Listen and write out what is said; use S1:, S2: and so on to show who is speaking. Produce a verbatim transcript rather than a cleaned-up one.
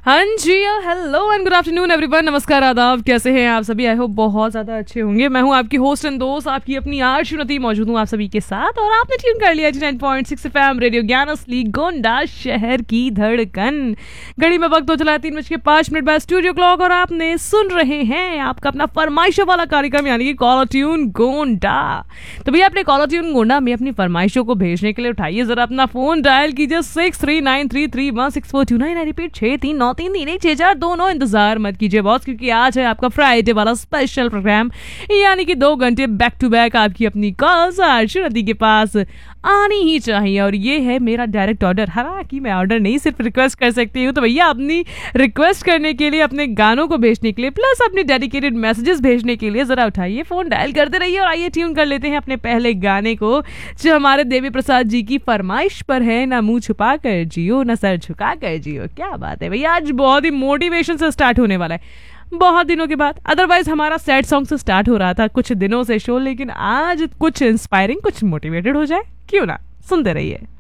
S1: हाँ जी, hello and good afternoon everyone. नमस्कार, आदाब, कैसे हैं आप सभी? आई होप बहुत ज़्यादा अच्छे होंगे। मैं हूँ आपकी होस्ट एंड दोस्त, आपकी अपनी आर श्रीमती, मौजूद हूँ आप सभी के साथ। और आपने ट्यून कर लिया nine point six FM radio ज्ञान असली गोंडा, शहर की धड़कन। घड़ी में वक्त हो चला है तीन बज के पाँच मिनट बाद स्टूडियो क्लॉक, और आपने सुन रहे हैं आपका अपना फरमाइशों वाला कार्यक्रम, यानी कि कॉलर ट्यून गोंडा। तो भैया अपने कॉलर ट्यून गोंडा में अपनी फरमाइशों को भेजने के लिए उठाइए जरा अपना फोन, डायल कीजिए six three nine three three one six four to nine. Repeat छः तीन नौ तीन तीन एक छः चार दोनों। इंतजार मत कीजिए बॉस, क्योंकि आज है आपका फ्राइडे वाला स्पेशल प्रोग्राम, यानी कि दो घंटे बैक टू बैक आपकी अपनी कॉल्स आरशु नदी के पास आनी ही चाहिए। और ये है मेरा डायरेक्ट ऑर्डर। हालांकि मैं ऑर्डर नहीं, सिर्फ रिक्वेस्ट कर सकती हूँ। तो भैया अपनी रिक्वेस्ट करने के लिए, अपने गानों को भेजने के लिए, प्लस अपने डेडिकेटेड मैसेजेस भेजने के लिए जरा उठाइए फोन, डायल करते रहिए। और आइए ट्यून कर लेते हैं अपने पहले गाने को, जो हमारे देवी प्रसाद जी की फरमाइश पर है। ना मुंह छुपा कर जियो, ना सर झुका कर जियो। क्या बात है भैया, आज बहुत ही मोटिवेशन से स्टार्ट होने वाला है, बहुत दिनों के बाद। अदरवाइज हमारा सैड सॉन्ग से स्टार्ट हो रहा था कुछ दिनों से शो, लेकिन आज कुछ इंस्पायरिंग, कुछ मोटिवेटेड हो जाए, क्यों ना? सुनते रहिए।